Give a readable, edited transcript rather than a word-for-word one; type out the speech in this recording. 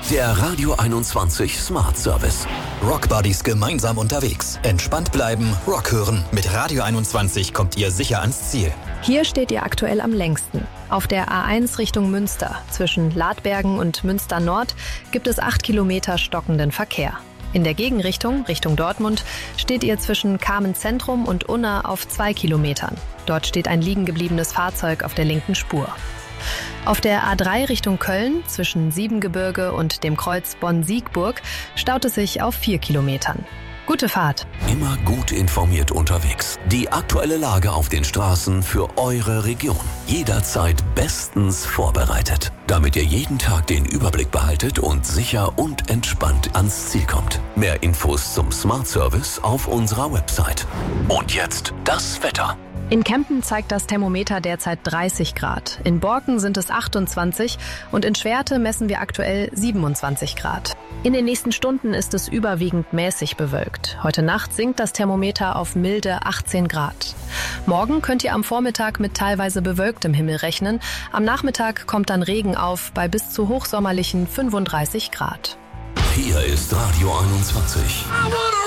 Der Radio 21 Smart Service. Rockbuddies gemeinsam unterwegs. Entspannt bleiben, Rock hören. Mit Radio 21 kommt ihr sicher ans Ziel. Hier steht ihr aktuell am längsten. Auf der A1 Richtung Münster. Zwischen Ladbergen und Münster Nord gibt es 8 Kilometer stockenden Verkehr. In der Gegenrichtung, Richtung Dortmund, steht ihr zwischen Kamen-Zentrum und Unna auf 2 Kilometern. Dort steht ein liegen gebliebenes Fahrzeug auf der linken Spur. Auf der A3 Richtung Köln, zwischen Siebengebirge und dem Kreuz Bonn-Siegburg, staut es sich auf 4 Kilometern. Gute Fahrt. Immer gut informiert unterwegs. Die aktuelle Lage auf den Straßen für eure Region. Jederzeit bestens vorbereitet, damit ihr jeden Tag den Überblick behaltet und sicher und entspannt ans Ziel kommt. Mehr Infos zum Smart Service auf unserer Website. Und jetzt das Wetter. In Kempen zeigt das Thermometer derzeit 30 Grad. In Borken sind es 28 und in Schwerte messen wir aktuell 27 Grad. In den nächsten Stunden ist es überwiegend mäßig bewölkt. Heute Nacht sinkt das Thermometer auf milde 18 Grad. Morgen könnt ihr am Vormittag mit teilweise bewölktem Himmel rechnen. Am Nachmittag kommt dann Regen auf bei bis zu hochsommerlichen 35 Grad. Hier ist Radio 21.